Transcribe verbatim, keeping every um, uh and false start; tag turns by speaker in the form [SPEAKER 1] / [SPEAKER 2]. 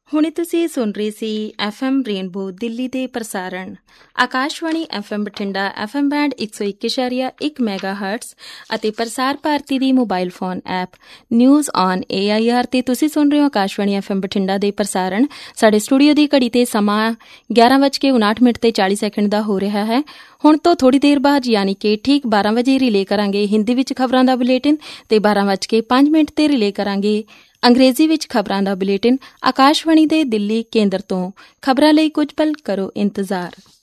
[SPEAKER 1] ਹੁਣੇ ਤੁਸੀਂ ਸੁਣ ਰਹੇ ਸੀ ਐਫ ਐਮ ਰੇਨਬੋ ਦਿੱਲੀ ਦੇ ਪ੍ਰਸਾਰਣ। Akashvani F M Bathinda F M band ਇੱਕ ਸੌ ਇੱਕ ਇਸ਼ਾਰੀਆ ਇੱਕ ਮੈਗਾ ਹਰਟਸ ਅਤੇ ਪ੍ਰਸਾਰ ਭਾਰਤੀ ਦੀ mobile phone app news on A I R 'ਤੇ ਤੁਸੀਂ ਸੁਣ ਰਹੇ ਹੋ ਆਕਾਸ਼ਵਾਣੀ ਐਫ ਐਮ ਬਠਿੰਡਾ ਦੇ ਪ੍ਰਸਾਰਣ। ਸਾਡੇ ਸਟੂਡੀਓ ਦੀ ਘੜੀ 'ਤੇ ਸਮਾਂ ਗਿਆਰਾਂ ਵੱਜ ਕੇ ਉਨਾਹਠ ਮਿੰਟ ਤੇ ਚਾਲੀ ਸੈਕਿੰਡ ਦਾ ਹੋ ਰਿਹਾ ਹੈ। ਹੁਣ ਤੋਂ ਥੋੜ੍ਹੀ ਦੇਰ ਬਾਅਦ ਯਾਨੀ ਕਿ ਠੀਕ ਬਾਰਾਂ ਵਜੇ ਰਿਲੇ ਕਰਾਂਗੇ ਹਿੰਦੀ ਵਿੱਚ ਖਬਰਾਂ ਦਾ ਬੁਲੇਟਿਨ ਤੇ ਬਾਰਾਂ ਵੱਜ ਕੇ ਪੰਜ ਮਿੰਟ ਤੇ ਰਿਲੇ ਕਰਾਂਗੇ ਅੰਗਰੇਜ਼ੀ ਵਿੱਚ ਖਬਰਾਂ ਦਾ ਬੁਲੇਟਿਨ ਆਕਾਸ਼ਵਾਣੀ ਦੇ ਦਿੱਲੀ ਕੇਂਦਰ ਤੋਂ। ਖਬਰਾਂ ਲਈ ਕੁਝ ਪਲ ਕਰੋ ਇੰਤਜ਼ਾਰ।